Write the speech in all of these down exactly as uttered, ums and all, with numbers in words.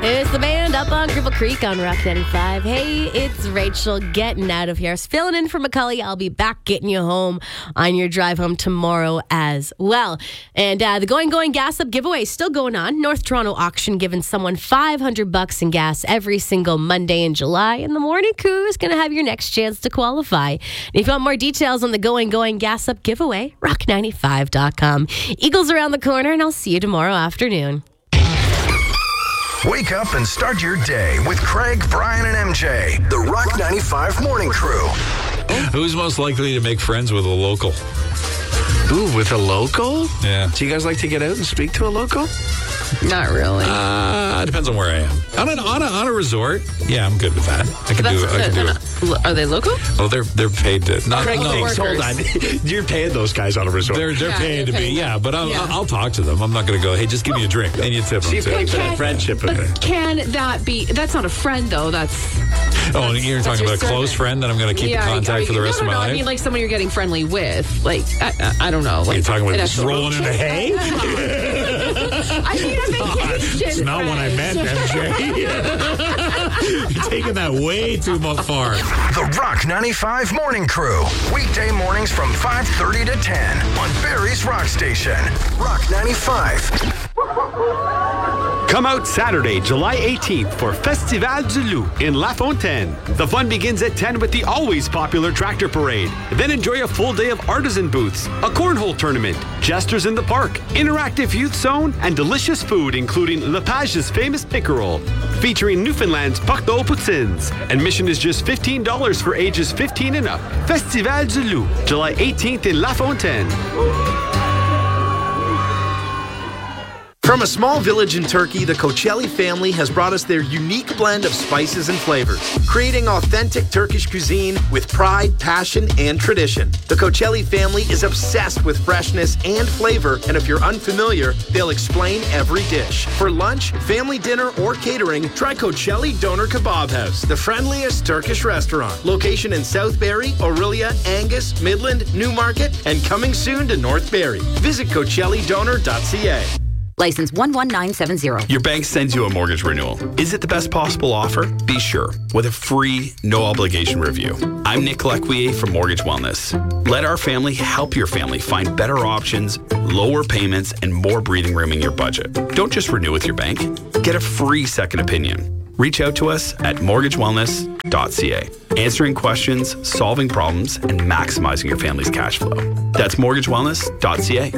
It's the band up on Cripple Creek on Rock ninety-five. Hey, it's Rachel getting out of here. I was filling in for Macaulay. I'll be back getting you home on your drive home tomorrow as well. And uh, the Going Going Gas Up giveaway is still going on. North Toronto Auction giving someone five hundred bucks in gas every single Monday in July. And the Morning Crew is going to have your next chance to qualify. And if you want more details on the Going Going Gas Up giveaway, rock ninety-five dot com. Eagles around the corner, and I'll see you tomorrow afternoon. Wake up and start your day with Craig, Brian, and M J. The Rock ninety-five Morning Crew. Who's most likely to make friends with a local? Ooh, with a local? Yeah. Do you guys like to get out and speak to a local? Not really. Uh, depends on where I am. On, an, on, a, on a resort, yeah, I'm good with that. I can do it. I can do it. Are they local? Oh, they're they're paid to. Not, Craig, no, thanks. Hold on. You're paying those guys on a resort. They're they're Yeah, paying to they're be. paying Yeah, but I'll, Yeah. I'll talk to them. I'm not going to go, hey, just give me a drink. And you tip them You too. pay for Okay. that friendship. Okay. But can that be? That's not a friend, though. That's Oh, and you're talking your about a close servant. friend that I'm going to keep yeah. in contact I- for the rest no, no, of my no, life? I mean, like someone you're getting friendly with. Like I, I, I don't know. Like You're talking about an just actual- rolling in the hay? I mean, a vacation. That's not what I meant, M J. You're taking that way too far. The Rock ninety-five Morning Crew. Weekday mornings from five thirty to ten on Barrie's Rock Station. Rock ninety-five. Come out Saturday, July eighteenth for Festival du Loup in La Fontaine. The fun begins at ten with the always popular tractor parade. Then enjoy a full day of artisan booths, a cornhole tournament, jesters in the park, interactive youth zone, and delicious food including Lepage's famous pickerel, featuring Newfoundland's Porte aux Poutines. Admission is just fifteen dollars for ages fifteen and up. Festival du Loup, July eighteenth in La Fontaine. From a small village in Turkey, the Koçelli family has brought us their unique blend of spices and flavors, creating authentic Turkish cuisine with pride, passion, and tradition. The Koçelli family is obsessed with freshness and flavor, and if you're unfamiliar, they'll explain every dish. For lunch, family dinner, or catering, try Koçelli Doner Kebab House, the friendliest Turkish restaurant. Location in South Barrie, Orillia, Angus, Midland, Newmarket, and coming soon to North Barrie. Visit Koçelli Doner dot c a. License one one nine seven zero. Your bank sends you a mortgage renewal. Is it the best possible offer? Be sure with a free, no obligation review. I'm Nick Lequier from Mortgage Wellness. Let our family help your family find better options, lower payments, and more breathing room in your budget. Don't just renew with your bank. Get a free second opinion. Reach out to us at mortgage wellness dot c a. Answering questions, solving problems, and maximizing your family's cash flow. That's mortgage wellness dot c a.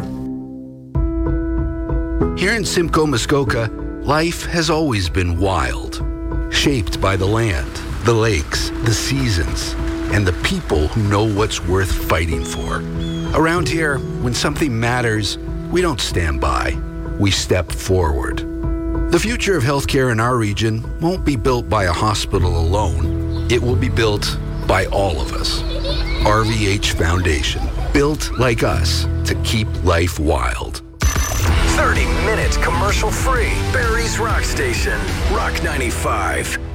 Here in Simcoe, Muskoka, life has always been wild, shaped by the land, the lakes, the seasons, and the people who know what's worth fighting for. Around here, when something matters, we don't stand by, we step forward. The future of healthcare in our region won't be built by a hospital alone. It will be built by all of us. R V H Foundation, built like us to keep life wild. thirty minutes commercial free. Barrie's Rock Station. Rock ninety-five.